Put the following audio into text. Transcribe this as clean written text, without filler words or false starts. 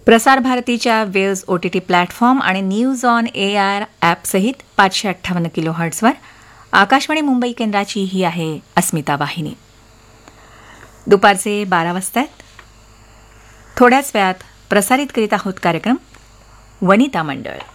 प्रसार भारतीच्या waves OTT platform आणि news on AIR ॲपसहित 558 किलोहर्ट्झवर Akashvani Mumbai केंद्राची ही आहे अस्मिता वाहिनी. दुपारचे 12 वाजता थोड्याच वेळात प्रसारित करीत आहोत कार्यक्रम वनिता मंडळ.